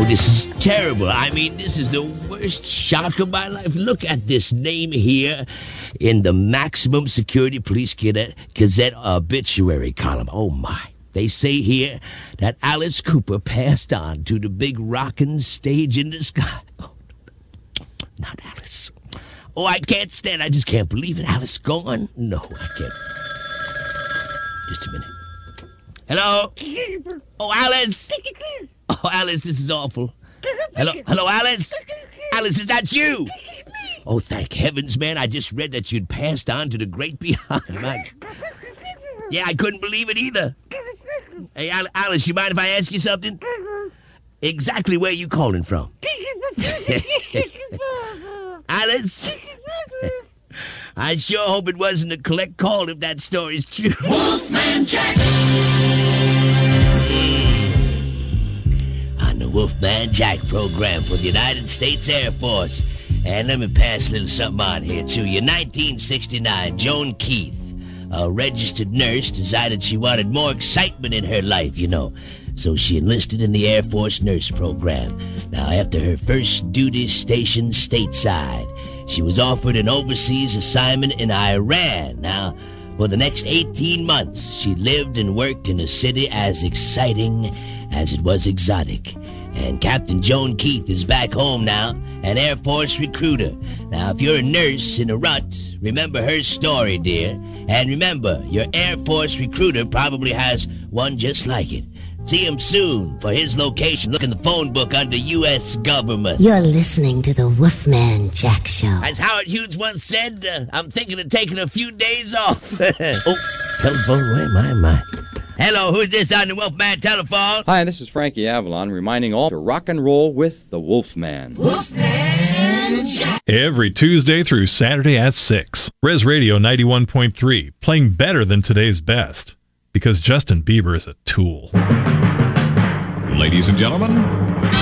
Oh, this is terrible. I mean, this is the worst shock of my life. Look at this name here in the Maximum Security Police Gazette obituary column. Oh, my. They say here that Alice Cooper passed on to the big rockin' stage in the sky. Oh, not Alice. Oh, I can't stand it. I just can't believe it. Alice gone? No, I can't. Just a minute. Hello? Oh, Alice. Oh, Alice, this is awful. Hello, Alice? Alice, is that you? Oh, thank heavens, man. I just read that you'd passed on to the great beyond. Yeah, I couldn't believe it either. Hey, Alice, you mind if I ask you something? Exactly where you calling from? Alice? I sure hope it wasn't a collect call if that story's true. Wolfman Jack! On the Wolfman Jack program for the United States Air Force. And let me pass a little something on here to you. 1969, Joan Keith, a registered nurse, decided she wanted more excitement in her life, you know. So she enlisted in the Air Force nurse program. Now, after her first duty station stateside, she was offered an overseas assignment in Iran. Now, for the next 18 months, she lived and worked in a city as exciting as it was exotic. And Captain Joan Keith is back home now, an Air Force recruiter. Now, if you're a nurse in a rut, remember her story, dear. And remember, your Air Force recruiter probably has one just like it. See him soon. For his location, look in the phone book under U.S. government. You're listening to the Wolfman Jack Show. As Howard Hughes once said, I'm thinking of taking a few days off. Oh, telephone, where my? Hello, who's this on the Wolfman telephone? Hi, this is Frankie Avalon, reminding all to rock and roll with the Wolfman. Wolfman Jack! Every Tuesday through Saturday at 6. Res Radio 91.3, playing better than today's best. Because Justin Bieber is a tool. Ladies and gentlemen,